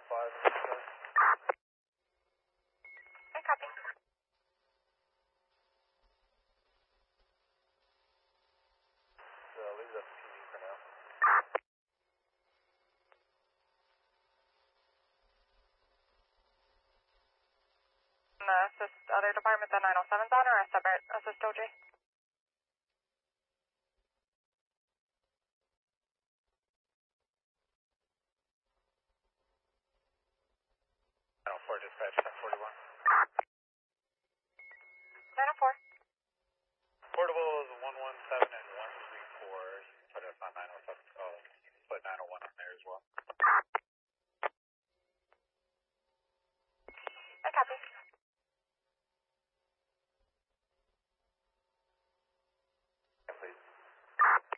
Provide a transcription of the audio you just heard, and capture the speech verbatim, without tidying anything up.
five. Okay, copy. So I'll leave that to P D for now. And the assist other department, the nine oh seven's on, or a separate assist O J? nine oh four dispatch, ten forty-one. nine oh four. Portable is one one seven